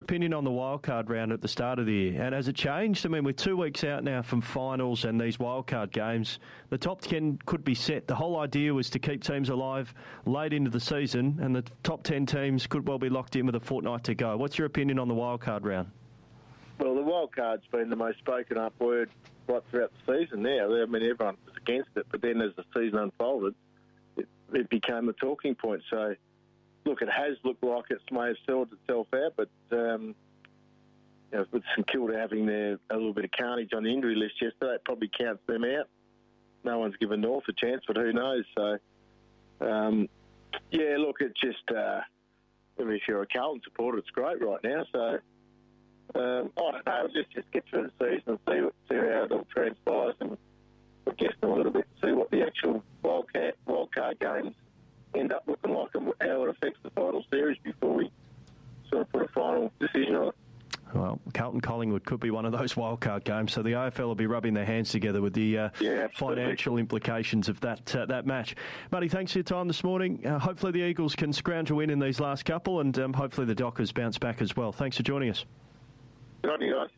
opinion on the wildcard round at the start of the year? And has it changed? I mean, we're 2 weeks out now from finals and these wildcard games. The top 10 could be set. The whole idea was to keep teams alive late into the season, and the top 10 teams could well be locked in with a fortnight to go. What's your opinion on the wildcard round? Well, the wildcard's been the most spoken up word right throughout the season now. I mean, everyone was against it, but then as the season unfolded, it became a talking point. So, look, it has looked like it may have settled itself out, but with St Kilda having a little bit of carnage on the injury list yesterday, it probably counts them out. No one's given North a chance, but who knows? So, look, it just, if you're a Carlton supporter, it's great right now. So, I don't know, just get through the season and see how it all transpires and guess a little bit, see what the actual wildcard games end up looking like and how it affects the final series before we sort of put a final decision on it. Well, Carlton-Collingwood could be one of those wildcard games, so the AFL will be rubbing their hands together with the financial implications of that match. Matty, thanks for your time this morning. Hopefully the Eagles can scrounge a win in these last couple, and hopefully the Dockers bounce back as well. Thanks for joining us. Good on you guys.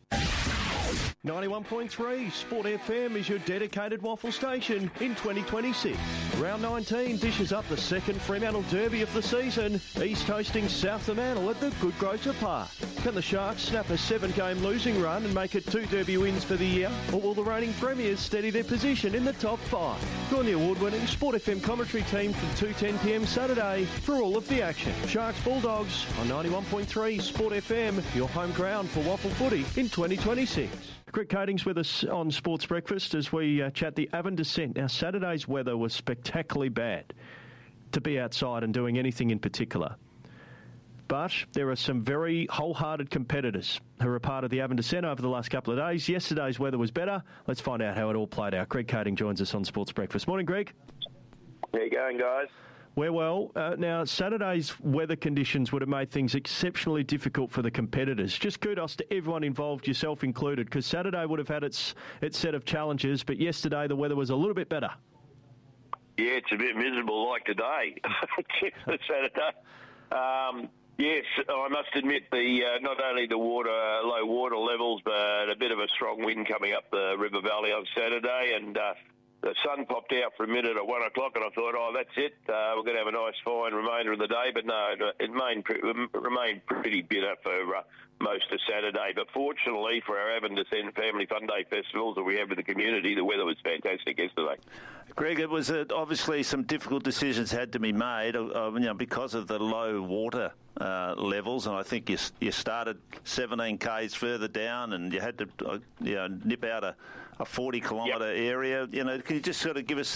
91.3 Sport FM is your dedicated waffle station in 2026. Round 19 dishes up the second Fremantle Derby of the season. East hosting South Fremantle at the Good Grocer Park. Can the Sharks snap a 7-game losing run and make it 2 Derby wins for the year? Or will the reigning premiers steady their position in the top 5? Join the award-winning Sport FM commentary team from 2:10pm Saturday for all of the action. Sharks Bulldogs on 91.3 Sport FM, your home ground for waffle footy in 2026. Greg Coating's with us on Sports Breakfast as we chat the Avon Descent. Now, Saturday's weather was spectacularly bad to be outside and doing anything in particular. But there are some very wholehearted competitors who are a part of the Avon Descent over the last couple of days. Yesterday's weather was better. Let's find out how it all played out. Greg Coating joins us on Sports Breakfast. Morning, Greg. How you going, guys? We're well. Now, Saturday's weather conditions would have made things exceptionally difficult for the competitors. Just kudos to everyone involved, yourself included, because Saturday would have had its set of challenges, but yesterday the weather was a little bit better. Yeah, it's a bit miserable like today, Saturday. Yes, I must admit not only the low water levels, but a bit of a strong wind coming up the River Valley on Saturday, and the sun popped out for a minute at 1 o'clock, and I thought, that's it. We're going to have a nice, fine remainder of the day. But no, it remained pretty bitter for most of Saturday. But fortunately for our Avon Descent Family Fun Day festivals that we have with the community, the weather was fantastic yesterday. Greg, it was obviously some difficult decisions had to be made because of the low water levels, and I think you started 17 k's further down, and you had to nip out a 40-kilometre area. Can you just sort of give us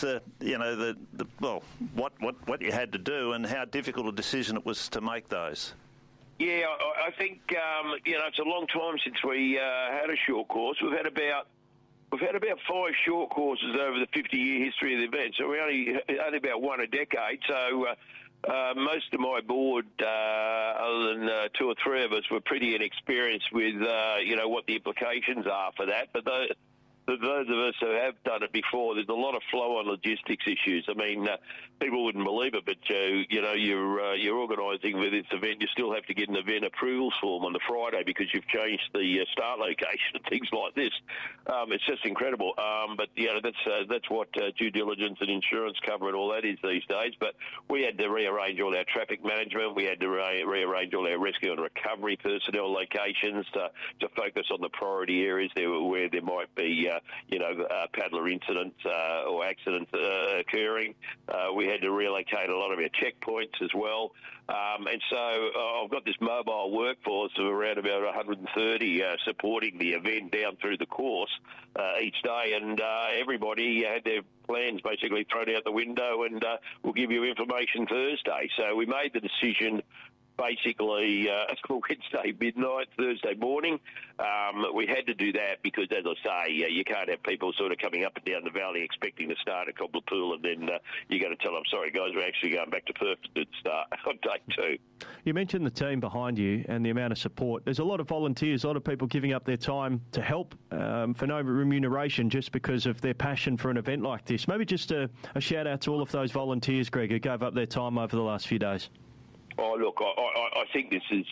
what you had to do and how difficult a decision it was to make those? Yeah, I think it's a long time since we had a short course. We've had about 5 short courses over the 50-year history of the event, so we only about one a decade. So most of my board, other than 2 or 3 of us, were pretty inexperienced with what the implications are for that. But those of us who have done it before, there's a lot of flow-on logistics issues. I mean, people wouldn't believe it, but you're organising with this event. You still have to get an event approvals form on the Friday because you've changed the start location and things like this. It's just incredible. But that's what due diligence and insurance cover and all that is these days. But we had to rearrange all our traffic management. We had to rearrange all our rescue and recovery personnel locations to focus on the priority areas where there might be paddler incidents or accidents occurring. We had to relocate a lot of our checkpoints as well. And so I've got this mobile workforce of around about 130 supporting the event down through the course each day. And everybody had their plans basically thrown out the window, and we'll give you information Thursday. So we made the decision basically Wednesday midnight, Thursday morning. We had to do that because, as I say, you can't have people sort of coming up and down the valley expecting to start at Cobbleppool, and then you got to tell them, sorry guys, we're actually going back to Perth to start on day 2. You mentioned the team behind you and the amount of support. There's a lot of volunteers, a lot of people giving up their time to help for no remuneration just because of their passion for an event like this. Maybe just a shout out to all of those volunteers, Greg, who gave up their time over the last few days. Oh, look, I think this is,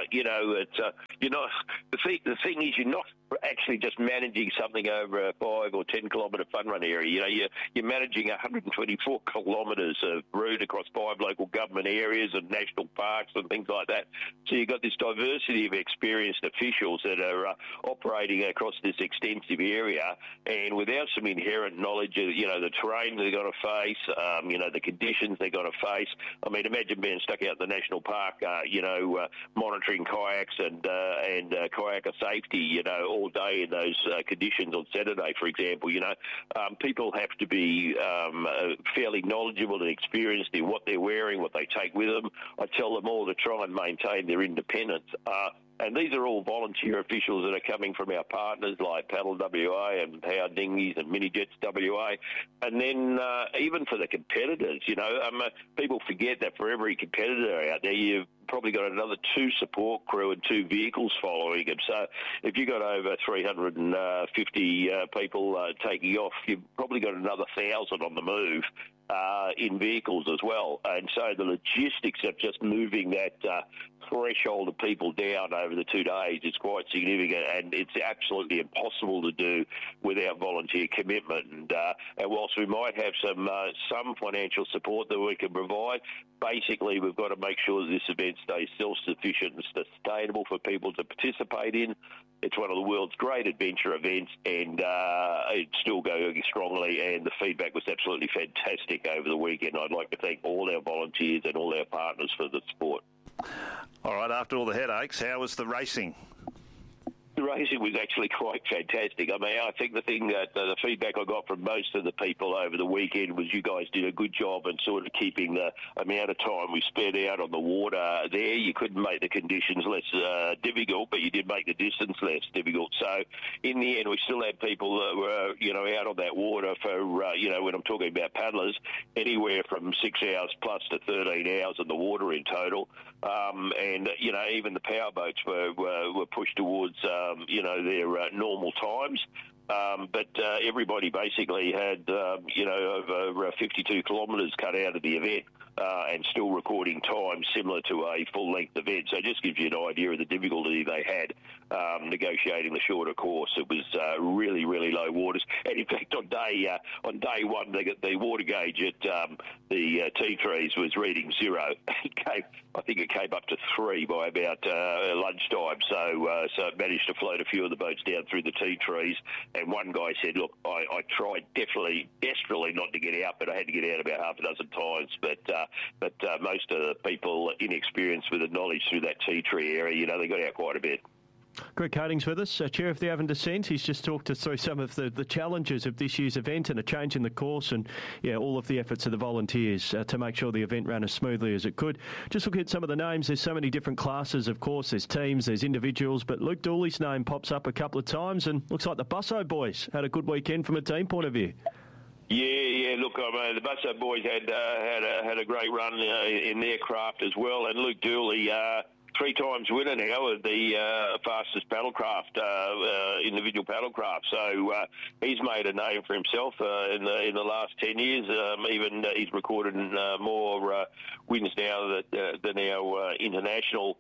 the thing is you're not actually just managing something over a 5 or 10 kilometre fun run area. You're managing 124 kilometres of route across 5 local government areas and national parks and things like that. So you've got this diversity of experienced officials that are operating across this extensive area, and without some inherent knowledge of, the terrain they're going to face, the conditions they're going to face. I mean, imagine being stuck out in the national park, monitoring kayaks and kayaker safety, all day in those conditions on Saturday, for example. People have to be fairly knowledgeable and experienced in what they're wearing, what they take with them. I tell them all to try and maintain their independence. And these are all volunteer officials that are coming from our partners like Paddle WA and Power Dinghies and Mini Jets WA. And then even for the competitors, people forget that for every competitor out there, you've probably got another 2 support crew and 2 vehicles following them. So if you've got over 350 people taking off, you've probably got another 1,000 on the move in vehicles as well. And so the logistics of just moving that threshold of people down over the 2 days is quite significant, and it's absolutely impossible to do without volunteer commitment. And whilst we might have some financial support that we can provide, basically we've got to make sure that this event stays self-sufficient and sustainable for people to participate in. It's one of the world's great adventure events, and it's still going strongly, and the feedback was absolutely fantastic over the weekend. I'd like to thank all our volunteers and all our partners for the support. All right, after all the headaches, how was the racing? The racing was actually quite fantastic. I mean, I think the thing that the feedback I got from most of the people over the weekend was you guys did a good job in sort of keeping the amount of time we spent out on the water there. You couldn't make the conditions less difficult, but you did make the distance less difficult. So in the end, we still had people that were, out on that water for, when I'm talking about paddlers, anywhere from 6 hours plus to 13 hours in the water in total. And even the power boats were pushed towards, their normal times. But everybody basically had, over 52 kilometres cut out of the event and still recording time similar to a full-length event. So it just gives you an idea of the difficulty they had negotiating the shorter course. It was really, really low waters. And in fact, on day one, the water gauge at the T3s was reading 0. I think it came up to 3 by about lunchtime. So it managed to float a few of the boats down through the T3s. And one guy said, look, I tried desperately not to get out, but I had to get out about half a dozen times. But most of the people inexperienced with the knowledge through that T3 area, they got out quite a bit. Greg Coating's with us, Chair of the Avon Descent. He's just talked us through some of the challenges of this year's event and a change in the course and all of the efforts of the volunteers to make sure the event ran as smoothly as it could. Just looking at some of the names, there's so many different classes, of course. There's teams, there's individuals, but Luke Dooley's name pops up a couple of times and looks like the Busso boys had a good weekend from a team point of view. Yeah. Look, the Busso boys had a great run in their craft as well, and Luke Dooley, 3 times winner now of the fastest paddlecraft, individual paddlecraft. So he's made a name for himself in the last 10 years. Even he's recorded more wins now than our international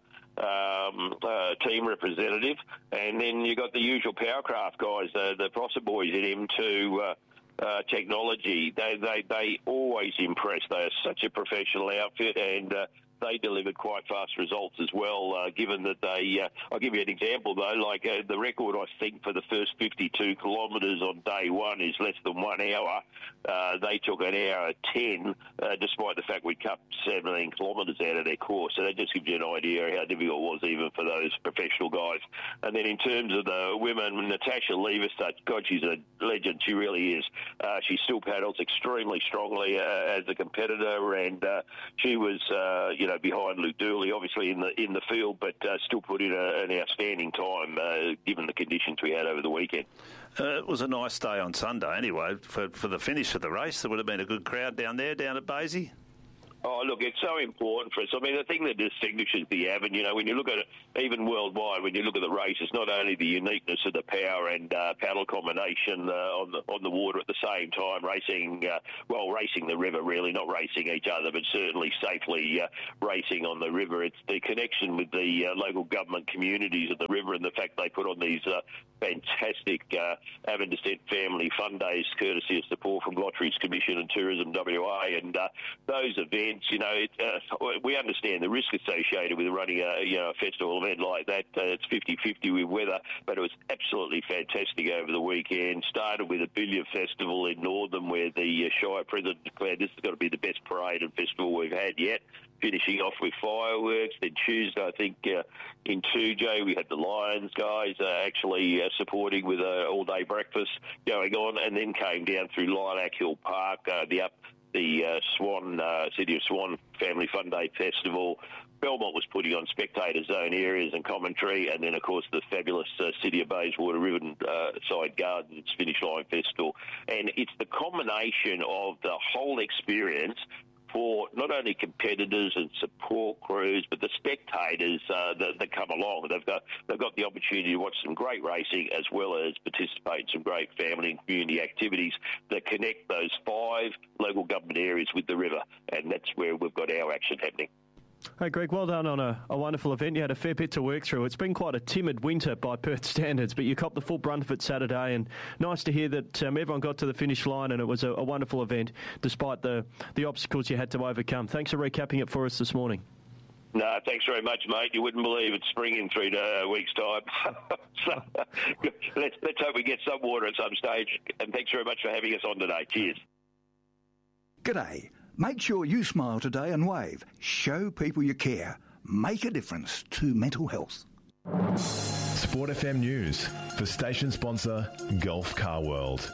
team representative. And then you got the usual powercraft guys, the Prosser boys in M2. Technology, they always impress. They are such a professional outfit, and they delivered quite fast results as well, given that I'll give you an example, though, like the record, I think, for the first 52 kilometres on day one is less than 1 hour. They took an hour 10, despite the fact we cut 17 kilometres out of their course. So that just gives you an idea how difficult it was even for those professional guys. And then in terms of the women, Natasha Levis, God, she's a legend. She really is. She still paddles extremely strongly as a competitor, and she was, behind Luke Dooley, obviously in the field, but still put in an outstanding time given the conditions we had over the weekend. It was a nice day on Sunday anyway for the finish of the race. There would have been a good crowd down at Basie. Oh, look, it's so important for us. I mean, the thing that distinguishes the Avon, when you look at it, even worldwide, when you look at the race, it's not only the uniqueness of the power and paddle combination on the water at the same time, racing the river, really, not racing each other, but certainly safely racing on the river. It's the connection with the local government communities of the river and the fact they put on these fantastic Avon Descent Family Fun Days, courtesy of support from Lotteries Commission and Tourism WA, and those events. We understand the risk associated with running a festival event like that. It's 50-50 with weather, but it was absolutely fantastic over the weekend. Started with a billiard festival in Northam, where the Shire President declared this has got to be the best parade and festival we've had yet. Finishing off with fireworks. Then Tuesday, I think, in Toojo, we had the Lions guys actually supporting with an all-day breakfast going on, and then came down through Lilac Hill Park, the Swan, City of Swan Family Fun Day Festival. Belmont was putting on spectator zone areas and commentary, and then, of course, the fabulous City of Bayswater Riverside Gardens Finish Line Festival. And it's the combination of the whole experience for not only competitors and support crews, but the spectators that come along. They've got the opportunity to watch some great racing as well as participate in some great family and community activities that connect those 5 local government areas with the river, and that's where we've got our action happening. Hey, Greg, well done on a wonderful event. You had a fair bit to work through. It's been quite a timid winter by Perth standards, but you copped the full brunt of it Saturday, and nice to hear that everyone got to the finish line, and it was a wonderful event despite the obstacles you had to overcome. Thanks for recapping it for us this morning. No, thanks very much, mate. You wouldn't believe it's spring in 3 weeks' time. So, let's hope we get some water at some stage, and thanks very much for having us on today. Cheers. G'day. Make sure you smile today and wave. Show people you care. Make a difference to mental health. Sport FM News for station sponsor Gulf Car World.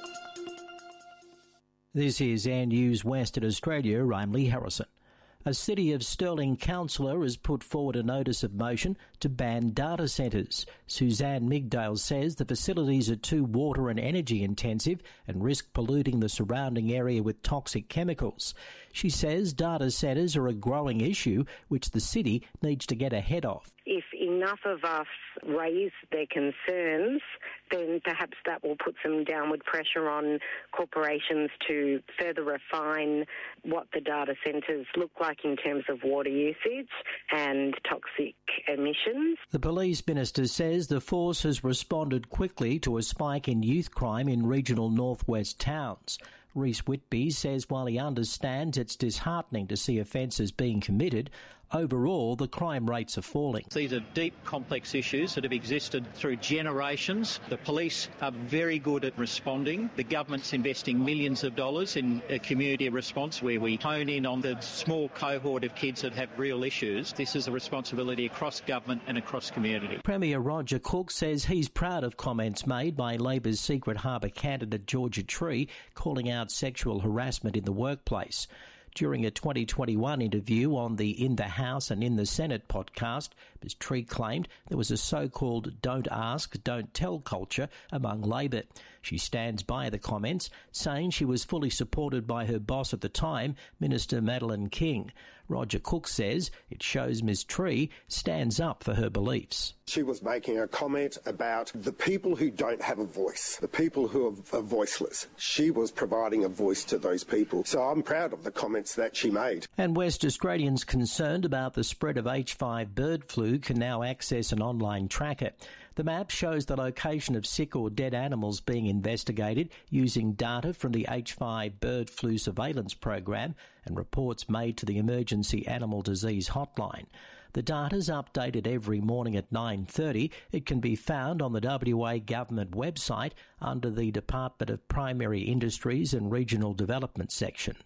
This is Air News Western Australia. I'm Lee Harrison. A City of Stirling councillor has put forward a notice of motion to ban data centres. Suzanne Migdale says the facilities are too water and energy intensive and risk polluting the surrounding area with toxic chemicals. She says data centres are a growing issue which the city needs to get ahead of. If enough of us raise their concerns, then perhaps that will put some downward pressure on corporations to further refine what the data centres look like in terms of water usage and toxic emissions. The police minister says the force has responded quickly to a spike in youth crime in regional northwest towns. Rhys Whitby says while he understands it's disheartening to see offences being committed, overall the crime rates are falling. These are deep, complex issues that have existed through generations. The police are very good at responding. The government's investing millions of dollars in a community response where we hone in on the small cohort of kids that have real issues. This is a responsibility across government and across community. Premier Roger Cook says he's proud of comments made by Labor's Secret Harbour candidate Georgia Tree calling out sexual harassment in the workplace. During a 2021 interview on the In the House and In the Senate podcast, Ms Tree claimed there was a so-called don't ask, don't tell culture among Labor. She stands by the comments, saying she was fully supported by her boss at the time, Minister Madeleine King. Roger Cook says it shows Ms Tree stands up for her beliefs. She was making a comment about the people who don't have a voice, the people who are voiceless. She was providing a voice to those people. So I'm proud of the comments that she made. And West Australians concerned about the spread of H5 bird flu can now access an online tracker. The map shows the location of sick or dead animals being investigated using data from the H5 bird flu surveillance program and reports made to the Emergency Animal Disease Hotline. The data's updated every morning at 9:30. It can be found on the WA Government website under the Department of Primary Industries and Regional Development section.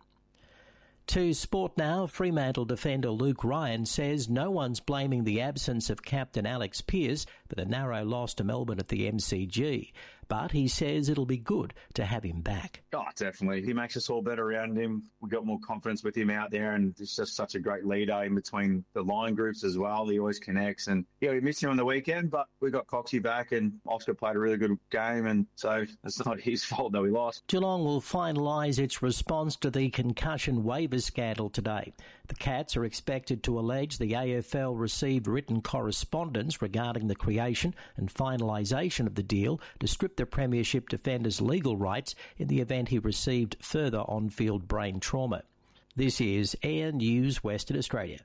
To sport now, Fremantle defender Luke Ryan says no one's blaming the absence of captain Alex Pearce for the narrow loss to Melbourne at the MCG. but he says it'll be good to have him back. Oh, definitely. He makes us all better around him. We got more confidence with him out there, and he's just such a great leader in between the line groups as well. He always connects, and yeah, we missed him on the weekend, but we got Coxie back, and Oscar played a really good game, and so it's not his fault that we lost. Geelong will finalise its response to the concussion waiver scandal today. The Cats are expected to allege the AFL received written correspondence regarding the creation and finalisation of the deal to strip the Premiership defender's legal rights in the event he received further on-field brain trauma. This is Air News Western Australia.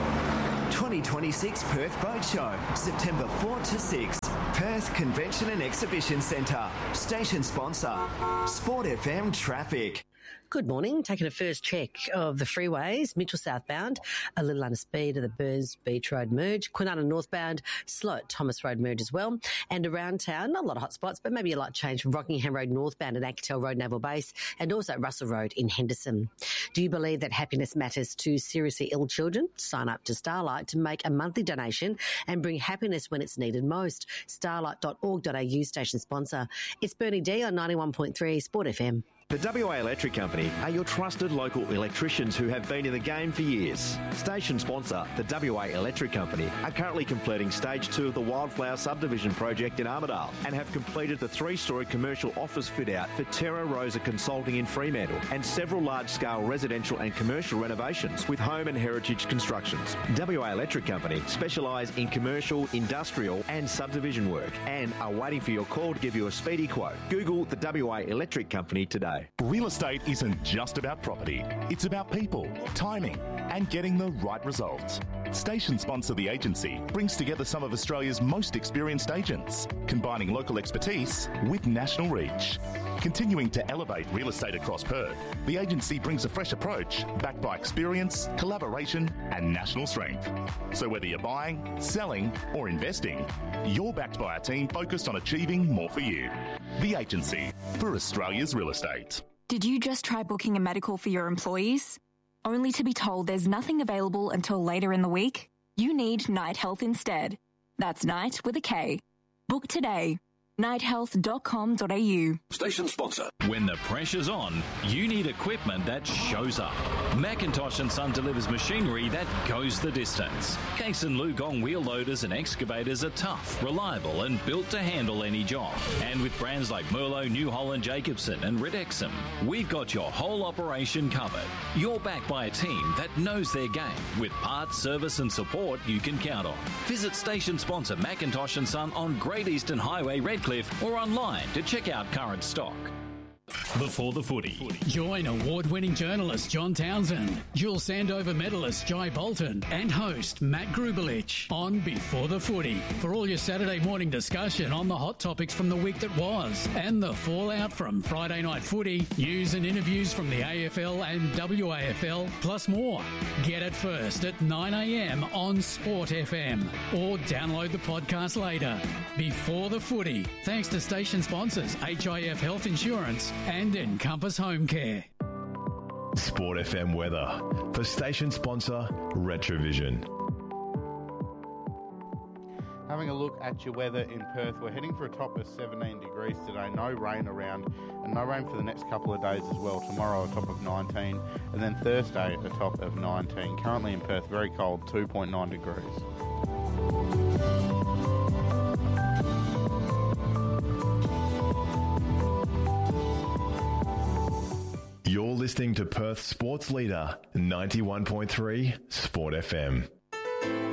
2026 Perth Boat Show, September 4 to 6. Perth Convention and Exhibition Centre. Station sponsor, Sport FM Traffic. Good morning. Taking a first check of the freeways. Mitchell southbound, a little under speed of the Burns Beach Road merge. Kwinana northbound, slow at Thomas Road merge as well. And around town, not a lot of hot spots, but maybe a light change from Rockingham Road northbound at Anketel Road Naval Base, and also at Russell Road in Henderson. Do you believe that happiness matters to seriously ill children? Sign up to Starlight to make a monthly donation and bring happiness when it's needed most. Starlight.org.au station sponsor. It's Bernie D on 91.3 Sport FM. The WA Electric Company are your trusted local electricians who have been in the game for years. Station sponsor, the WA Electric Company, are currently completing Stage 2 of the Wildflower Subdivision project in Armidale and have completed the 3-storey commercial office fit-out for Terra Rosa Consulting in Fremantle and several large-scale residential and commercial renovations with home and heritage constructions. WA Electric Company specialise in commercial, industrial and subdivision work and are waiting for your call to give you a speedy quote. Google the WA Electric Company today. Real estate isn't just about property. It's about people, timing, and getting the right results. Station sponsor The Agency brings together some of Australia's most experienced agents, combining local expertise with national reach. Continuing to elevate real estate across Perth, The Agency brings a fresh approach backed by experience, collaboration, and national strength. So whether you're buying, selling, or investing, you're backed by a team focused on achieving more for you. The Agency, for Australia's real estate. Did you just try booking a medical for your employees, only to be told there's nothing available until later in the week? You need Night Health instead. That's Night with a K. Book today. nighthealth.com.au. Station sponsor. When the pressure's on, you need equipment that shows up. Macintosh & Son delivers machinery that goes the distance. Case and Lugong wheel loaders and excavators are tough, reliable and built to handle any job. And with brands like Merlo, New Holland, Jacobson and Ridexum, we've got your whole operation covered. You're backed by a team that knows their game with parts, service and support you can count on. Visit station sponsor Macintosh & Son on Great Eastern Highway, Redcliffe, or online to check out current stock. Before the Footy. Join award-winning journalist John Townsend, dual Sandover medalist Jai Bolton, and host Matt Grubelich on Before the Footy for all your Saturday morning discussion on the hot topics from the week that was and the fallout from Friday night footy, news and interviews from the AFL and WAFL, plus more. Get it first at 9 a.m. on Sport FM or download the podcast later. Before the Footy, thanks to station sponsors HIF Health Insurance and Encompass Home Care. Sport FM weather for station sponsor Retrovision. Having a look at your weather in Perth, we're heading for a top of 17 degrees today. No rain around, and no rain for the next couple of days as well. Tomorrow a top of 19, and then Thursday a top of 19. Currently in Perth, very cold, 2.9 degrees. You're listening to Perth Sports Leader 91.3 Sport FM.